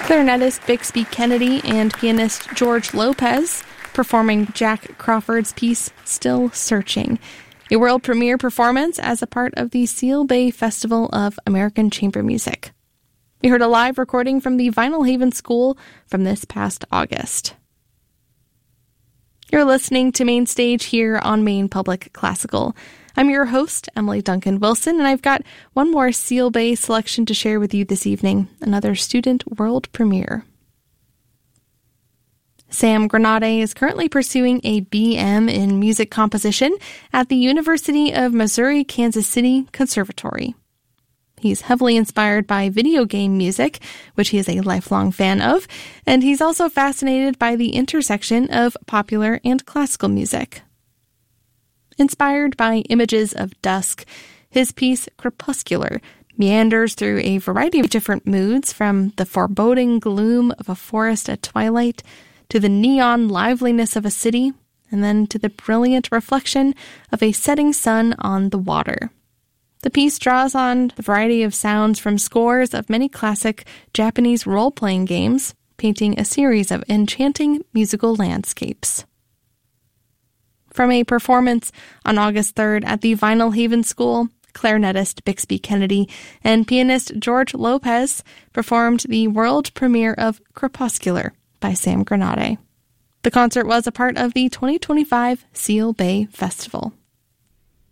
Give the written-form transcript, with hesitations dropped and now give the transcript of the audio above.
Clarinetist Bixby Kennedy and pianist George Lopez performing Jack Crawford's piece, Still Searching, a world premiere performance as a part of the Seal Bay Festival of American Chamber Music. We heard a live recording from the Vinyl Haven School from this past August. You're listening to Main Stage here on Maine Public Classical. I'm your host, Emily Duncan Wilson, and I've got one more Seal Bay selection to share with you this evening, another student world premiere. Sam Granade is currently pursuing a BM in music composition at the University of Missouri-Kansas City Conservatory. He's heavily inspired by video game music, which he is a lifelong fan of, and he's also fascinated by the intersection of popular and classical music. Inspired by images of dusk, his piece Crepuscular meanders through a variety of different moods, from the foreboding gloom of a forest at twilight to the neon liveliness of a city, and then to the brilliant reflection of a setting sun on the water. The piece draws on the variety of sounds from scores of many classic Japanese role-playing games, painting a series of enchanting musical landscapes. From a performance on August 3rd at the Vinyl Haven School, clarinetist Bixby Kennedy and pianist George Lopez performed the world premiere of Crepuscular by Sam Granade. The concert was a part of the 2025 Seal Bay Festival.